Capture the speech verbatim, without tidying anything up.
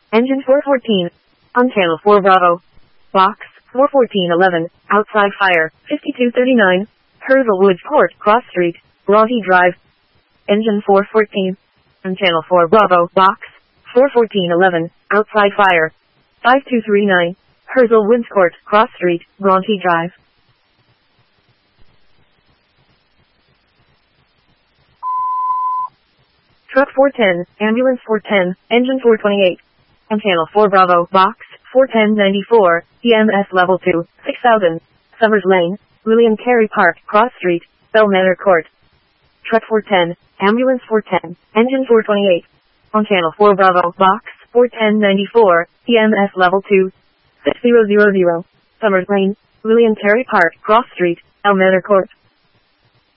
Engine four fourteen. On channel four Bravo. Box four fourteen eleven. Outside fire. fifty-two thirty-nine. Herzl Woods Court, Cross Street, Bronte Drive. Engine four fourteen. On channel four Bravo. Box four fourteen eleven. Outside fire. five two three nine. Herzl Woods Court, Cross Street, Bronte Drive. Truck four ten, Ambulance four ten, Engine four twenty-eight. On channel four Bravo. Box four ten ninety-four, E M S Level two, six thousand. Summers Lane, William Carey Park, Cross Street, Bell Manor Court. Truck four ten, Ambulance four ten, Engine four twenty-eight. On channel four Bravo. Box four ten ninety-four, E M S Level two, six thousand. Summers Lane, William Carey Park, Cross Street, Bell Manor Court.